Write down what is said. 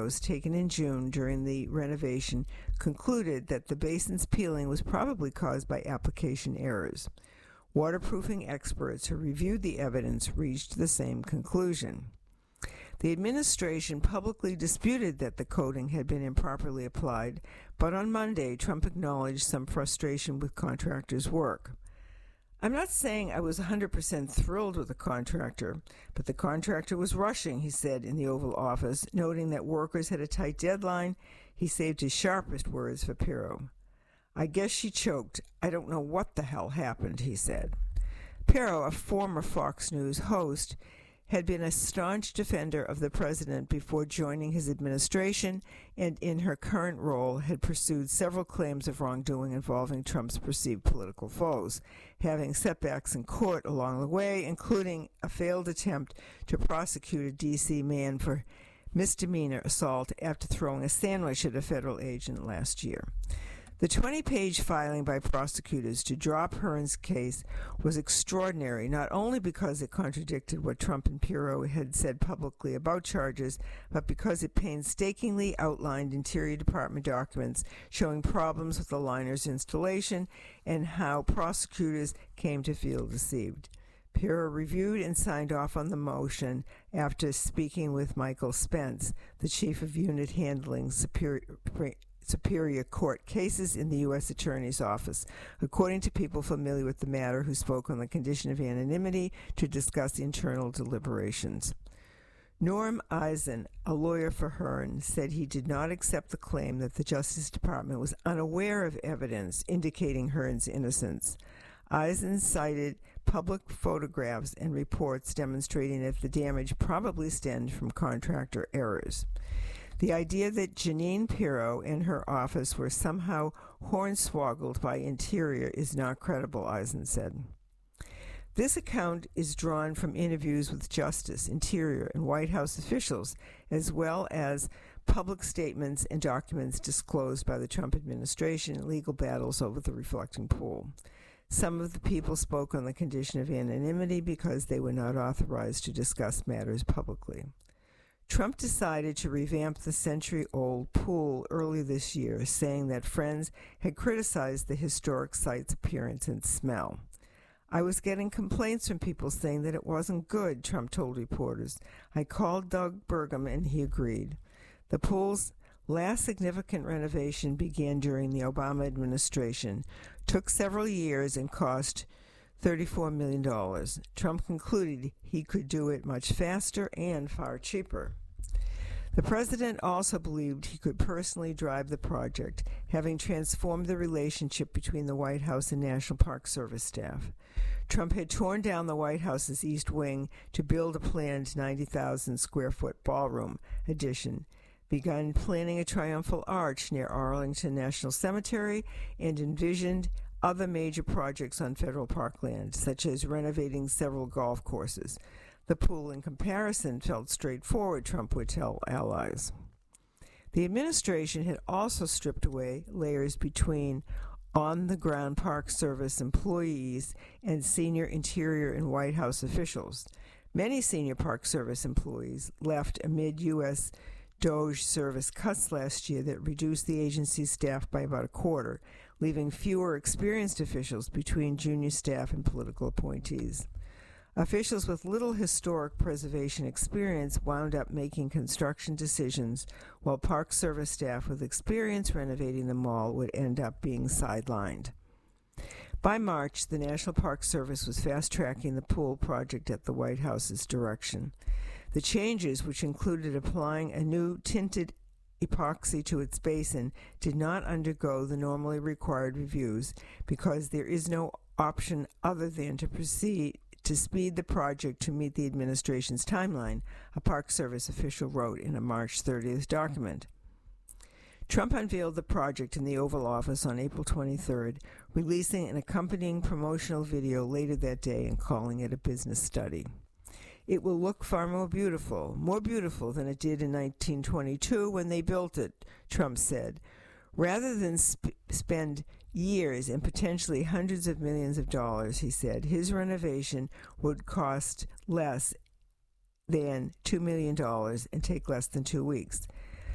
photos taken in June during the renovation concluded that the basin's peeling was probably caused by application errors. Waterproofing experts who reviewed the evidence reached the same conclusion. The administration publicly disputed that the coating had been improperly applied, but on Monday, Trump acknowledged some frustration with contractors' work. "I'm not saying I was 100% thrilled with the contractor, but the contractor was rushing," he said in the Oval Office, noting that workers had a tight deadline. He saved his sharpest words for Pirro. "I guess she choked. I don't know what the hell happened," he said. Pirro, a former Fox News host, had been a staunch defender of the president before joining his administration, and in her current role had pursued several claims of wrongdoing involving Trump's perceived political foes, having setbacks in court along the way, including a failed attempt to prosecute a D.C. man for misdemeanor assault after throwing a sandwich at a federal agent last year. The 20-page filing by prosecutors to drop Hearn's case was extraordinary, not only because it contradicted what Trump and Pirro had said publicly about charges, but because it painstakingly outlined Interior Department documents showing problems with the liner's installation and how prosecutors came to feel deceived. Pirro reviewed and signed off on the motion after speaking with Michael Spence, the chief of unit handling Superior Court cases in the U.S. Attorney's Office, according to people familiar with the matter who spoke on the condition of anonymity to discuss internal deliberations. Norm Eisen, a lawyer for Hearn, said he did not accept the claim that the Justice Department was unaware of evidence indicating Hearn's innocence. Eisen cited public photographs and reports demonstrating that the damage probably stemmed from contractor errors. The idea that Jeanine Pirro and her office were somehow hornswoggled by Interior is not credible, Eisen said. This account is drawn from interviews with Justice, Interior, and White House officials, as well as public statements and documents disclosed by the Trump administration in legal battles over the reflecting pool. Some of the people spoke on the condition of anonymity because they were not authorized to discuss matters publicly. Trump decided to revamp the century-old pool early this year, saying that friends had criticized the historic site's appearance and smell. "I was getting complaints from people saying that it wasn't good," Trump told reporters. "I called Doug Burgum and he agreed." The pool's last significant renovation began during the Obama administration, took several years, and cost $34 million. Trump concluded he could do it much faster and far cheaper. The president also believed he could personally drive the project, having transformed the relationship between the White House and National Park Service staff. Trump had torn down the White House's East Wing to build a planned 90,000-square-foot ballroom addition, begun planning a triumphal arch near Arlington National Cemetery, and envisioned other major projects on federal parkland, such as renovating several golf courses. The pool, in comparison, felt straightforward, Trump would tell allies. The administration had also stripped away layers between on-the-ground Park Service employees and senior Interior and White House officials. Many senior Park Service employees left amid U.S. DOJ service cuts last year that reduced the agency's staff by about a quarter, leaving fewer experienced officials between junior staff and political appointees. Officials with little historic preservation experience wound up making construction decisions, while Park Service staff with experience renovating the mall would end up being sidelined. By March, the National Park Service was fast-tracking the pool project at the White House's direction. The changes, which included applying a new tinted epoxy to its basin, did not undergo the normally required reviews because there is no option other than to proceed to speed the project to meet the administration's timeline, a Park Service official wrote in a March 30th document. Trump unveiled the project in the Oval Office on April 23rd, releasing an accompanying promotional video later that day and calling it a business study. "It will look far more beautiful than it did in 1922 when they built it," Trump said. Rather than spend years and potentially hundreds of millions of dollars, he said, his renovation would cost less than $2 million and take less than 2 weeks.